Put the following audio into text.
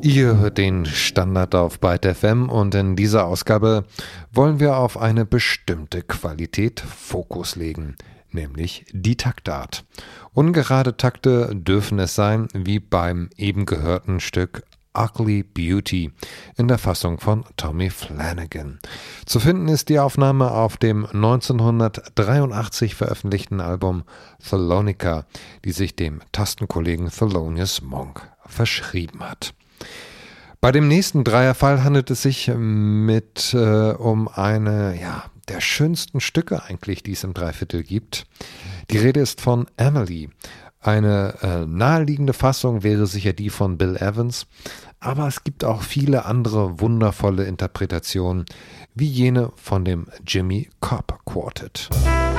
Ihr hört den Standard auf Byte FM und in dieser Ausgabe wollen wir auf eine bestimmte Qualität Fokus legen, nämlich die Taktart. Ungerade Takte dürfen es sein, wie beim eben gehörten Stück Ugly Beauty in der Fassung von Tommy Flanagan. Zu finden ist die Aufnahme auf dem 1983 veröffentlichten Album Thalonica, die sich dem Tastenkollegen Thelonious Monk verschrieben hat. Bei dem nächsten Dreierfall handelt es sich um eine der schönsten Stücke eigentlich, die es im Dreiviertel gibt. Die Rede ist von Emily. Eine naheliegende Fassung wäre sicher die von Bill Evans, aber es gibt auch viele andere wundervolle Interpretationen, wie jene von dem Jimmy Cobb Quartet.